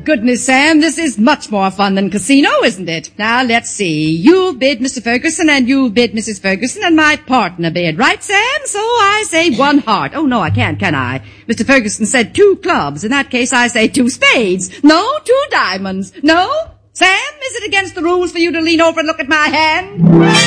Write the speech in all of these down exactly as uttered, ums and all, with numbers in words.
goodness, Sam, this is much more fun than casino, isn't it? Now, let's see. You bid Mister Ferguson, and you bid Missus Ferguson, and my partner bid, right, Sam? So I say one heart. Oh, no, I can't, can I? Mister Ferguson said two clubs. In that case, I say two spades. No, two diamonds. No? Sam, is it against the rules for you to lean over and look at my hand?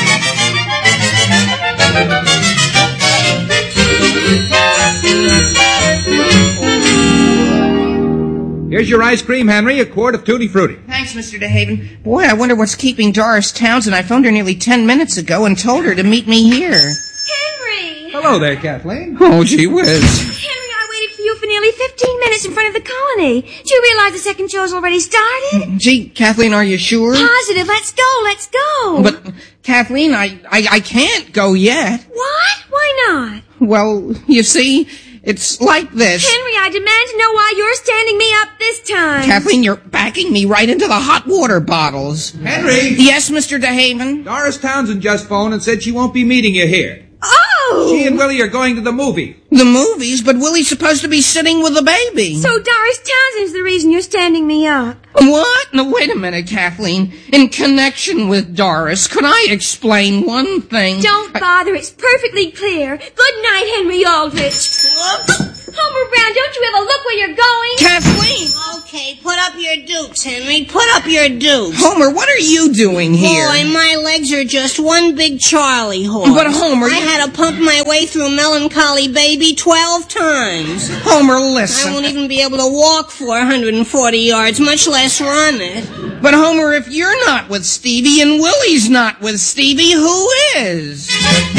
Here's your ice cream, Henry, a quart of Tutti Frutti. Thanks, Mister DeHaven. Boy, I wonder what's keeping Doris Townsend. I phoned her nearly ten minutes ago and told her to meet me here. Henry! Hello there, Kathleen. Oh, gee whiz. Henry, I waited for you for nearly fifteen minutes in front of the colony. Do you realize the second show's already started? Gee, Kathleen, are you sure? Positive. Let's go, let's go. But, Kathleen, I, I, I can't go yet. What? Why not? Well, you see, it's like this. Henry, I demand to know why you're standing me up this time. Kathleen, you're backing me right into the hot water bottles. Henry! Yes, Mister DeHaven? Doris Townsend just phoned and said she won't be meeting you here. Oh! She and Willie are going to the movie. The movies? But Willie's supposed to be sitting with the baby. So Doris Townsend's the reason you're standing me up. What? No, wait a minute, Kathleen. In connection with Doris, could I explain one thing? Don't bother. It's perfectly clear. Good night, Henry Aldrich. Whoops. Homer Brown, don't you ever look where you're going? Kathleen! Okay, put up your dukes, Henry. Put up your dukes. Homer, what are you doing here? Boy, my legs are just one big Charlie horse. But, Homer... I you... had to pump my way through Melancholy Baby twelve times. Homer, listen. I won't even be able to walk four hundred forty yards, much less run it. But, Homer, if you're not with Stevie and Willie's not with Stevie, who is?